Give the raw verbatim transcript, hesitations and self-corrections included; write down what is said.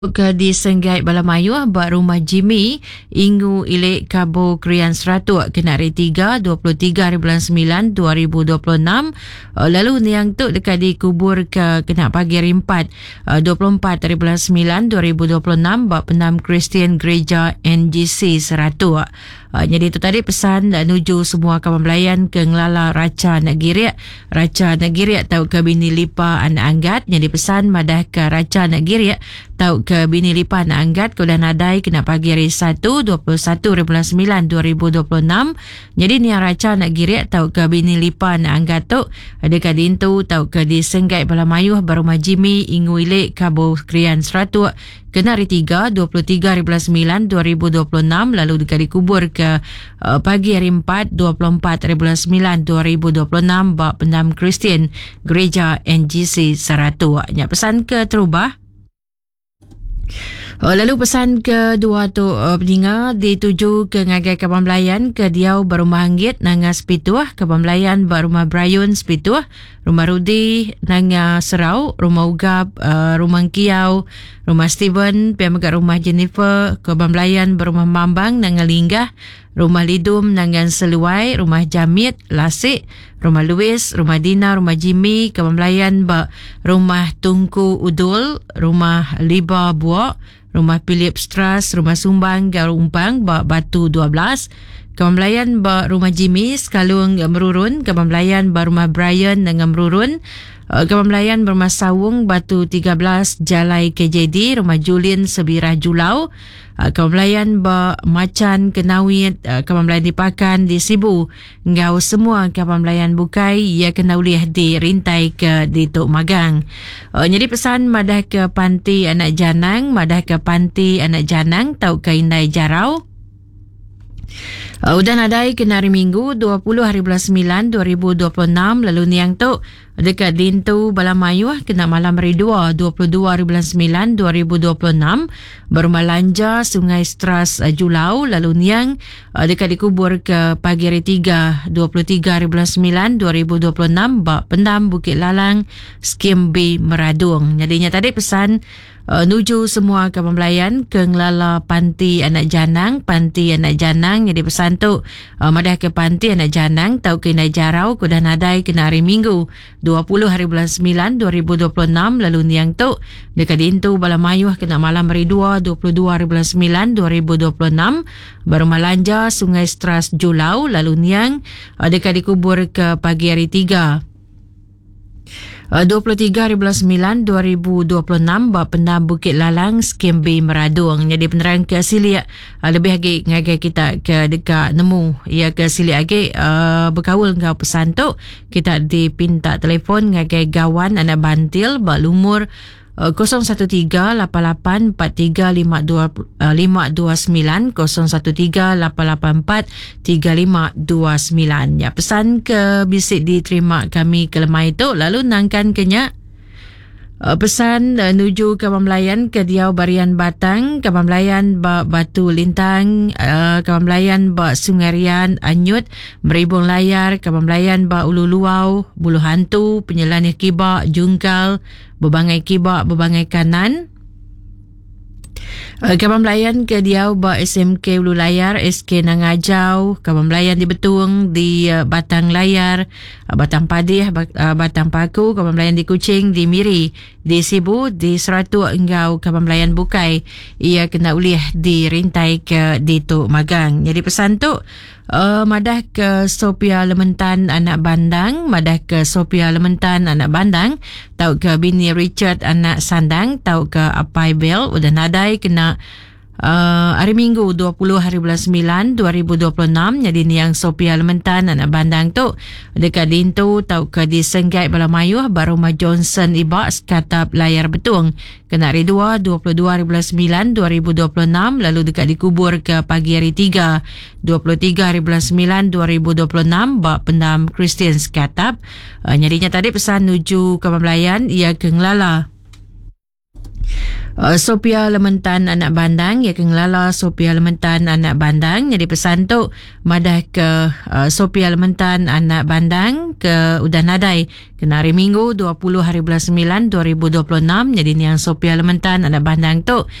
ke di Senggai Balamayu bak rumah Jimmy Ingu Ilik Kabo Krian Seratuk kena hari tiga dua puluh tiga hari bulan sembilan dua ribu dua puluh enam. Lalu yang tu dekat dikubur ke kena pagi hari empat dua puluh empat hari bulan sembilan dua ribu dua puluh enam bak pendam Kristian Gereja N G C Seratuk. Uh, jadi itu tadi pesan uh, nuju semua kawan belayan ke Ngelala Raca Negiriak. Raca Negiriak tau ke bini lipa anak anggat. Jadi pesan madah ke Raca Negiriak tau ke bini lipa anak anggat kuda nadai kena pagi hari satu dua puluh satu hari bulan sembilan dua ribu dua puluh enam. Jadi ni Raca Negiriak tau ke bini lipa anak anggat tu ada ke dintu tau ke di Senggai Balamayu Barumah Jimmy Ingu Ilik Kabo Krian Seratuk kena hari tiga dua puluh tiga hari bulan sembilan dua ribu dua puluh enam. Lalu dekat dikubur ke uh, pagi hari empat dua puluh empat hari bulan sembilan dua ribu dua puluh enam bak pendam Kristian Gereja N G C Seratuk. Nyak pesan ke terubah. Oh, lalu pesan kedua tu uh, peninga dituju ke ngagai Kaban Belayan ke Diau Barumah Anggit nanga Sepituah, Kaban Belayan Barumah Brayun Sepituah, Rumah Rudi nanga Serau, Rumah Ugap, uh, Rumah Kiau, Rumah Steven, pihak megak Rumah Jennifer, Kaban Belayan Barumah Mambang nanga Linggah, Rumah Lidum nangan Seluai, Rumah Jamit Lasik, Rumah Louis, Rumah Dina, Rumah Jimmy, Kaban Belayan ba Rumah Tungku Udul, Rumah Liba Buak, Rumah Philip Stras, Rumah Sumbang Garumpang ba Batu dua belas, Kaban Belayan ba Rumah Jimmy Sekalung Merurun, Kaban Belayan ba Rumah Brian dengan Merurun, Kaban Belayan Rumah Sawung Batu tiga belas Jalai K J D, Rumah Julin Sebirah Julau, Kaban Belayan ba Macan Kenawit, Kaban Belayan Dipakan di Sibu. Ngau semua Kaban Belayan Bukai ia kena uliah di rintai ke di Tok Magang. Uh, jadi pesan madah ke panti anak janang, madah ke panti anak janang tau ke Indai Jarau. Uh, udah nadai kena hari Minggu dua puluh hari bulan sembilan dua ribu dua puluh enam. Lalu niang tu dekat Dintu Balamayu kena malam hari dua dua puluh dua hari bulan sembilan dua ribu dua puluh enam Berumah Lanja Sungai Stras uh, Julau. Lalu niang uh, dekat dikubur ke pagi hari tiga dua puluh tiga hari bulan sembilan dua ribu dua puluh enam bak pendam Bukit Lalang Skim B Meradung. Jadinya tadi pesan Uh, nuju semua Kaban Belayan ke Ngelala Panti Anak Janang, Panti Anak Janang. Jadi pesan tu uh, madah ke Panti Anak Janang tau ke Indai Jarau kuda nadai kena hari Minggu dua puluh hari bulan sembilan dua ribu dua puluh enam. Lalu niang tu dekat Dintu Balamayu kena malam hari dua dua puluh dua hari bulan sembilan dua ribu dua puluh enam Berumah Lanja Sungai Stras Julau. Lalu niang uh, dekat dikubur ke pagi hari tiga dua puluh tiga hari bulan sembilan dua ribu dua puluh enam bak pendam Bukit Lalang Skim B Meradung. Jadi penerang ke Silik uh, lebih lagi ngagai kita ke dekat nemu ia ke Silik lagi uh, berkawal ngau pesan tu kita dipinta telefon ngagai gawan anak Bantil bak lumur Uh, kosong satu tiga lapan lapan empat tiga lima dua sembilan kosong satu tiga lapan lapan empat tiga lima dua sembilan. Ya, pesan ke bisik diterima kami ke lemah itu. Lalu nangkan kenya uh, pesan uh, nuju Kaban Belayan ke Diau Barian Batang, Kaban Belayan ba Batu Lintang, uh, Kaban Belayan ba Sungai Rian Anyut, Meribung Layar, Kaban Belayan ba Ulu Luau, Bulu Hantu, Penyelanih Kibak, Jungkal, Berbangai Kibak, Berbangai Kanan. Uh, Kaban Belayan ke Diau ba S M K Ulu Layar, S K Nangajau, Kaban Belayan di Betung, di uh, Batang Layar, uh, Batang Padih, bat, uh, Batang Paku, Kaban Belayan di Kuching, di Miri, di Sibu, di Seratuk engkau Kaban Belayan Bukai ia kena uliah di rintai ke di Tok Magang. Jadi pesan tu Uh, madah ke Sophia Lementan Anak Bandang, madah ke Sophia Lementan Anak Bandang tau ke bini Richard Anak Sandang, tau ke Apai Bel udah nadai kena Uh, hari Minggu dua puluh hari bulan sembilan dua ribu dua puluh enam. Jadi ni yang Sophia Lementan Anak Bandang tu dekat Dintu tau ke di Senggai Balamayu Barumah Johnson Ibak Sekatap Layar Betung kena hari dua dua puluh dua hari bulan sembilan dua ribu dua puluh enam. Lalu dekat dikubur ke pagi hari tiga dua puluh tiga hari bulan sembilan dua ribu dua puluh enam bak pendam Kristian Sekatap. uh, Jadinya tadi pesan nuju Kaban Belayan ia ke Ngelala Uh, Sophia Lementan anak bandang ya kengelala Sophia Lementan anak bandang jadi pesan tu madah ke uh, Sophia Lementan anak bandang ke Udan Nadai kena hari Minggu dua puluh hari bulan sembilan dua ribu dua puluh enam jadi ni yang Sophia Lementan anak bandang tu